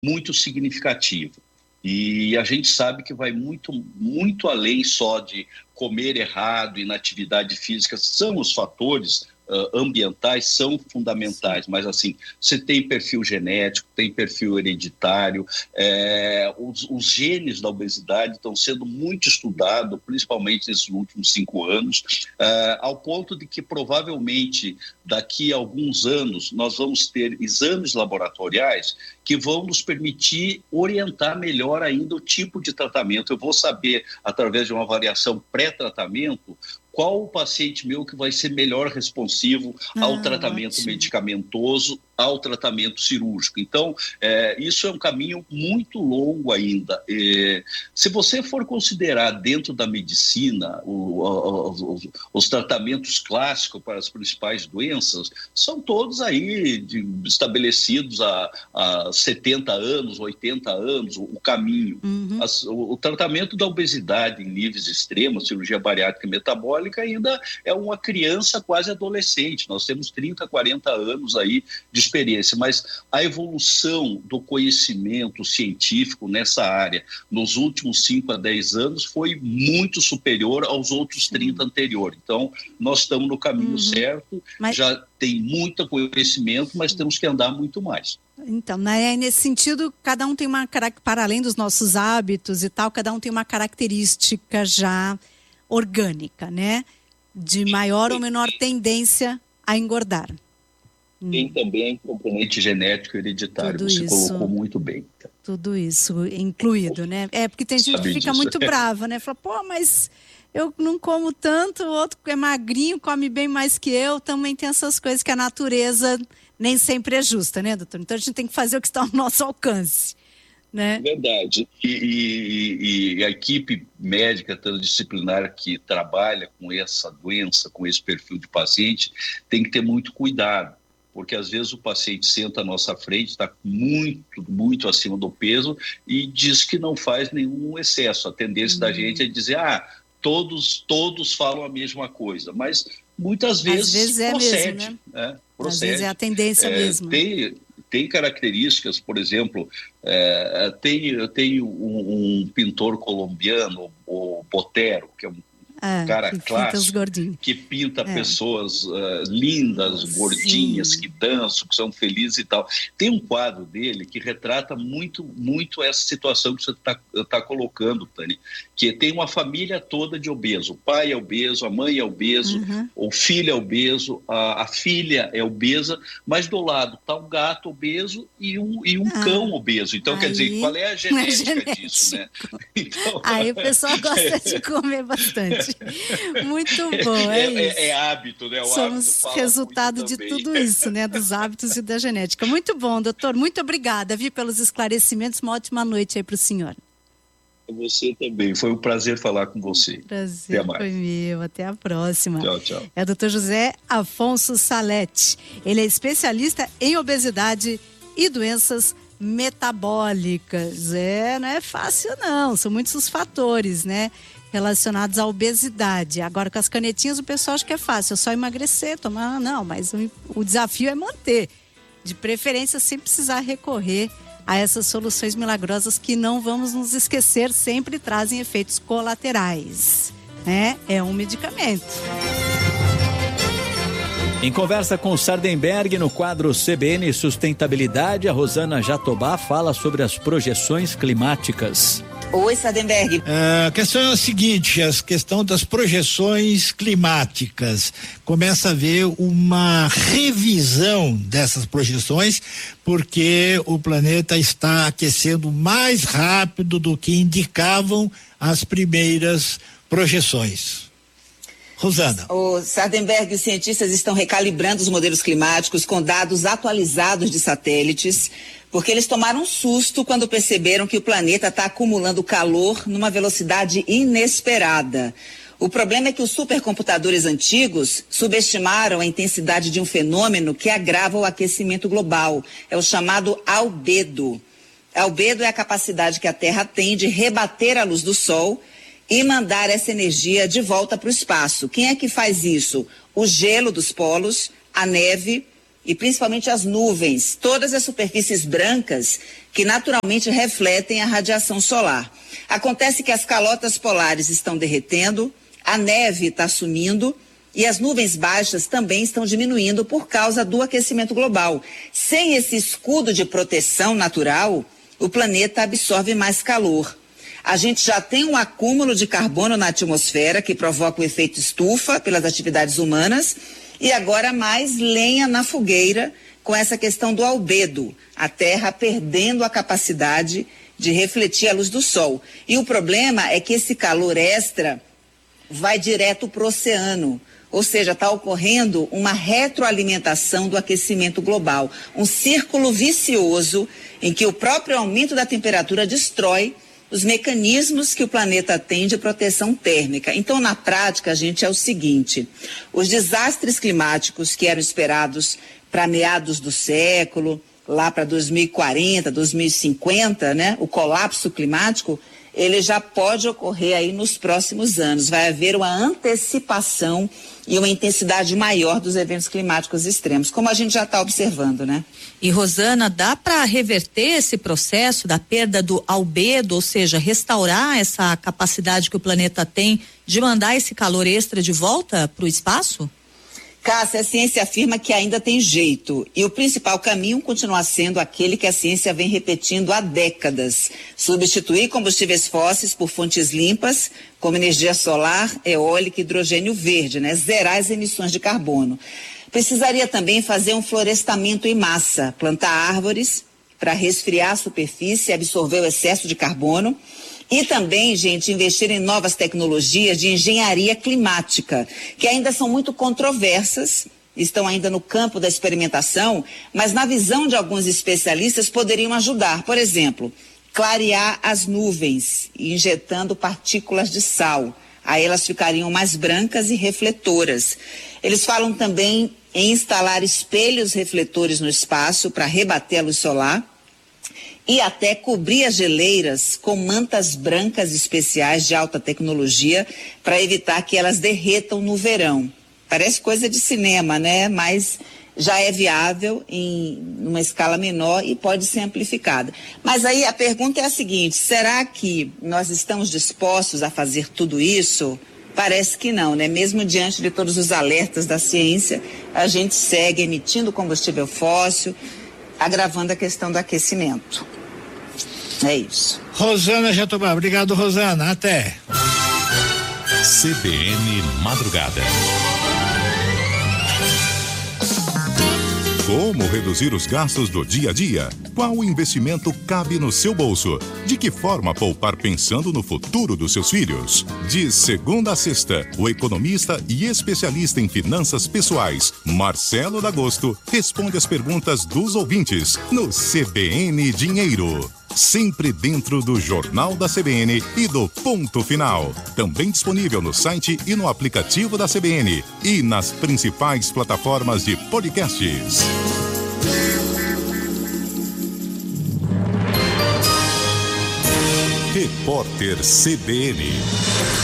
muito significativo. E a gente sabe que vai muito, muito além só de comer errado, inatividade física, são os fatores ambientais, são fundamentais, mas assim, você tem perfil genético, tem perfil hereditário, os genes da obesidade estão sendo muito estudados, principalmente nesses últimos 5 anos, ao ponto de que provavelmente daqui a alguns anos nós vamos ter exames laboratoriais que vão nos permitir orientar melhor ainda o tipo de tratamento. Eu vou saber, através de uma avaliação pré-tratamento, qual o paciente meu que vai ser melhor responsivo ao tratamento medicamentoso, ao tratamento cirúrgico. Então, isso é um caminho muito longo ainda. Se você for considerar dentro da medicina os tratamentos clássicos para as principais doenças, são todos aí estabelecidos há 70 anos, 80 anos, o caminho. O tratamento da obesidade em níveis extremos, cirurgia bariátrica e metabólica, ainda é uma criança quase adolescente. Nós temos 30, 40 anos aí de experiência, mas a evolução do conhecimento científico nessa área nos últimos 5 a 10 anos foi muito superior aos outros 30 anteriores. Então, nós estamos no caminho certo, já tem muito conhecimento, mas temos que andar muito mais. Então, né, nesse sentido, cada um tem uma característica, para além dos nossos hábitos e tal, cada um tem uma característica já orgânica, né? De maior ou menor tendência a engordar. Tem também componente genético hereditário, tudo você colocou muito bem. Tudo isso incluído, né? Porque tem gente que fica muito brava, né? Fala, pô, mas eu não como tanto, o outro é magrinho, come bem mais que eu. Também tem essas coisas que a natureza nem sempre é justa, né, doutor? Então a gente tem que fazer o que está ao nosso alcance, né? Verdade. E a equipe médica transdisciplinar que trabalha com essa doença, com esse perfil de paciente, tem que ter muito cuidado, porque às vezes o paciente senta à nossa frente, está muito, muito acima do peso e diz que não faz nenhum excesso. A tendência da gente é dizer, todos falam a mesma coisa, mas muitas vezes procede. Mesmo, né? Às vezes é a tendência mesmo. Tem características, por exemplo, eu tenho um pintor colombiano, o Botero, que é um cara clássico, que pinta pessoas lindas, gordinhas, que dançam, que são felizes e tal. Tem um quadro dele que retrata muito, muito essa situação que você está colocando, Tânia, que tem uma família toda de obeso. O pai é obeso, a mãe é obeso, o filho é obeso, a filha é obesa, mas do lado está um gato obeso e um cão obeso. Então, quer dizer, qual é a genética disso, né? Então, aí o pessoal gosta de comer bastante. Muito bom, isso. É hábito, né? Somos resultado de tudo isso, né? Dos hábitos e da genética. Muito bom, doutor. Muito obrigada, pelos esclarecimentos. Uma ótima noite aí para o senhor. Você também. Foi um prazer falar com você. Prazer foi meu. Até a próxima. Tchau, tchau. É o doutor José Afonso Salete. Ele é especialista em obesidade e doenças metabólicas. Não é fácil não. São muitos os fatores, né? Relacionados à obesidade. Agora, com as canetinhas, o pessoal acha que é fácil, é só emagrecer, tomar. Não, mas o desafio é manter. De preferência, sem precisar recorrer a essas soluções milagrosas que, não vamos nos esquecer, sempre trazem efeitos colaterais, né? É um medicamento. Em conversa com Sardenberg, no quadro CBN Sustentabilidade, a Rosana Jatobá fala sobre as projeções climáticas. Oi, Sardenberg. A questão é a seguinte, a questão das projeções climáticas. Começa a haver uma revisão dessas projeções, porque o planeta está aquecendo mais rápido do que indicavam as primeiras projeções. Rosana. O Sardenberg, os cientistas estão recalibrando os modelos climáticos com dados atualizados de satélites, porque eles tomaram um susto quando perceberam que o planeta está acumulando calor numa velocidade inesperada. O problema é que os supercomputadores antigos subestimaram a intensidade de um fenômeno que agrava o aquecimento global. É o chamado albedo. Albedo é a capacidade que a Terra tem de rebater a luz do Sol e mandar essa energia de volta para o espaço. Quem é que faz isso? O gelo dos polos, a neve e principalmente as nuvens, todas as superfícies brancas que naturalmente refletem a radiação solar. Acontece que as calotas polares estão derretendo, a neve está sumindo e as nuvens baixas também estão diminuindo por causa do aquecimento global. Sem esse escudo de proteção natural, o planeta absorve mais calor. A gente já tem um acúmulo de carbono na atmosfera que provoca o efeito estufa pelas atividades humanas e agora mais lenha na fogueira com essa questão do albedo, a Terra perdendo a capacidade de refletir a luz do Sol. E o problema é que esse calor extra vai direto para o oceano, ou seja, está ocorrendo uma retroalimentação do aquecimento global, um círculo vicioso em que o próprio aumento da temperatura destrói os mecanismos que o planeta tem de proteção térmica. Então, na prática, gente, é o seguinte: os desastres climáticos que eram esperados para meados do século, lá para 2040, 2050, né? O colapso climático, ele já pode ocorrer aí nos próximos anos. Vai haver uma antecipação e uma intensidade maior dos eventos climáticos extremos, como a gente já está observando, né? E, Rosana, dá para reverter esse processo da perda do albedo, ou seja, restaurar essa capacidade que o planeta tem de mandar esse calor extra de volta para o espaço? Cássia, a ciência afirma que ainda tem jeito e o principal caminho continua sendo aquele que a ciência vem repetindo há décadas: substituir combustíveis fósseis por fontes limpas, como energia solar, eólica e hidrogênio verde, né? Zerar as emissões de carbono. Precisaria também fazer um florestamento em massa, plantar árvores para resfriar a superfície e absorver o excesso de carbono. E também, gente, investir em novas tecnologias de engenharia climática, que ainda são muito controversas, estão ainda no campo da experimentação, mas na visão de alguns especialistas poderiam ajudar. Por exemplo, clarear as nuvens, injetando partículas de sal. Aí elas ficariam mais brancas e refletoras. Eles falam também em instalar espelhos refletores no espaço para rebater a luz solar. E até cobrir as geleiras com mantas brancas especiais de alta tecnologia para evitar que elas derretam no verão. Parece coisa de cinema, né? Mas já é viável em uma escala menor e pode ser amplificada. Mas aí a pergunta é a seguinte: será que nós estamos dispostos a fazer tudo isso? Parece que não, né? Mesmo diante de todos os alertas da ciência, a gente segue emitindo combustível fóssil, agravando a questão do aquecimento. É isso. Rosana Jatobá, obrigado, Rosana, até. CBN Madrugada. Como reduzir os gastos do dia a dia? Qual investimento cabe no seu bolso? De que forma poupar pensando no futuro dos seus filhos? De segunda a sexta, o economista e especialista em finanças pessoais, Marcelo D'Agosto, responde as perguntas dos ouvintes no CBN Dinheiro. Sempre dentro do Jornal da CBN e do Ponto Final. Também disponível no site e no aplicativo da CBN e nas principais plataformas de podcasts. Repórter CBN.